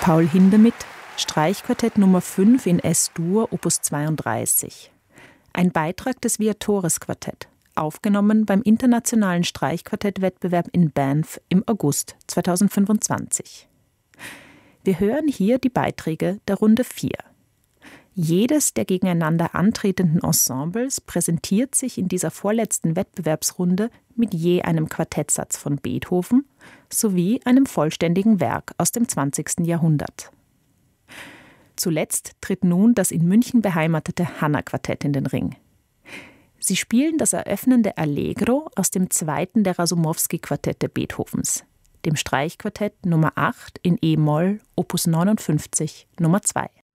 Paul Hindemith, Streichquartett Nummer 5 in S-Dur, Opus 32. Ein Beitrag des Viatores Quartett, aufgenommen beim Internationalen Streichquartettwettbewerb in Banff im August 2025. Wir hören hier die Beiträge der Runde 4. Jedes der gegeneinander antretenden Ensembles präsentiert sich in dieser vorletzten Wettbewerbsrunde mit je einem Quartettsatz von Beethoven sowie einem vollständigen Werk aus dem 20. Jahrhundert. Zuletzt tritt nun das in München beheimatete Hanna-Quartett in den Ring. Sie spielen das eröffnende Allegro aus dem zweiten der Rasumowski-Quartette Beethovens, dem Streichquartett Nummer 8 in e-Moll, Opus 59, Nummer 2.